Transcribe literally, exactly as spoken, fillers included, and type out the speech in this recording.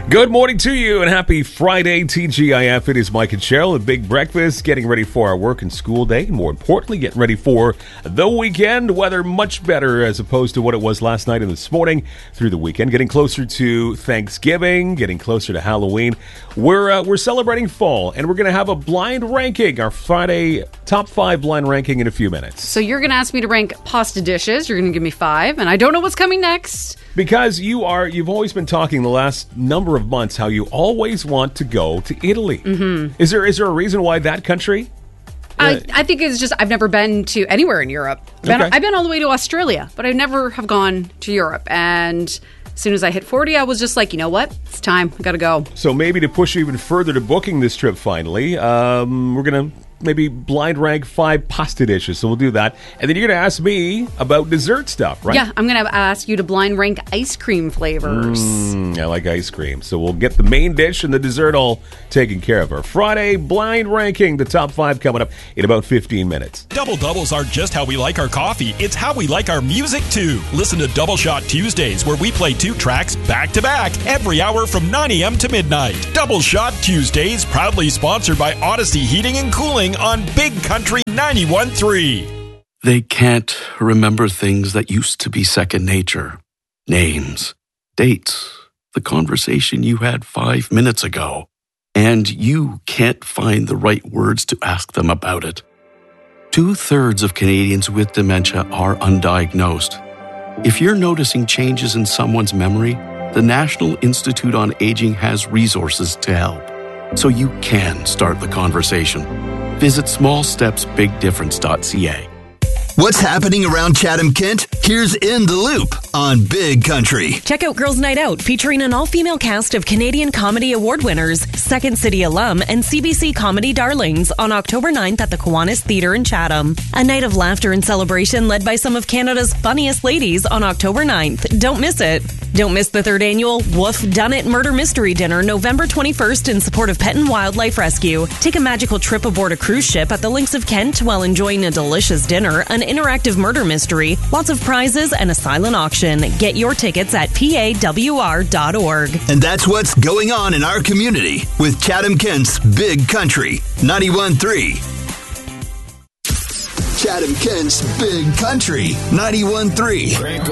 Good morning to you and happy Friday, T G I F. It is Mike and Cheryl, a big breakfast, getting ready for our work and school day. More importantly, getting ready for the weekend. Weather much better as opposed to what it was last night and this morning through the weekend. Getting closer to Thanksgiving, getting closer to Halloween. We're uh, we're celebrating fall, and we're going to have a blind ranking, our Friday top five blind ranking in a few minutes. So you're going to ask me to rank pasta dishes. You're going to give me five, and I don't know what's coming next. Because you are, you've always been talking the last number of months how you always want to go to Italy. Mm-hmm. Is there is there a reason why that country? I, I think it's just I've never been to anywhere in Europe. I've been, Okay. I've been all the way to Australia, but I never have gone to Europe. And as soon as I hit forty, I was just like, you know what? It's time. I got to go. So maybe to push you even further to booking this trip finally, um, we're going to maybe blind rank five pasta dishes. So we'll do that. And then you're going to ask me about dessert stuff, right? Yeah, I'm going to ask you to blind rank ice cream flavors. Mm, I like ice cream. So we'll get the main dish and the dessert all taken care of. Our Friday blind ranking, the top five coming up in about fifteen minutes. Double doubles aren't just how we like our coffee, it's how we like our music too. Listen to Double Shot Tuesdays, where we play two tracks back to back every hour from nine a.m. to midnight. Double Shot Tuesdays, proudly sponsored by Odyssey Heating and Cooling on Big Country ninety-one point three. They can't remember things that used to be second nature. Names, dates, the conversation you had five minutes ago. And you can't find the right words to ask them about it. Two-thirds of Canadians with dementia are undiagnosed. If you're noticing changes in someone's memory, the National Institute on Aging has resources to help, so you can start the conversation. Visit small steps big difference dot c a. What's happening around Chatham-Kent? Here's In the Loop on Big Country. Check out Girls Night Out, featuring an all-female cast of Canadian Comedy Award winners, Second City alum, and C B C Comedy Darlings on October ninth at the Kiwanis Theatre in Chatham. A night of laughter and celebration led by some of Canada's funniest ladies on October ninth. Don't miss it. Don't miss the third annual Woof Done It Murder Mystery Dinner November twenty-first in support of Pet and Wildlife Rescue. Take a magical trip aboard a cruise ship at the Links of Kent while enjoying a delicious dinner, an interactive murder mystery, lots of prizes, and a silent auction. Get your tickets at P A W R dot org. And that's what's going on in our community with Chatham-Kent's Big Country ninety-one point three. Chatham-Kent's Big Country ninety-one point three.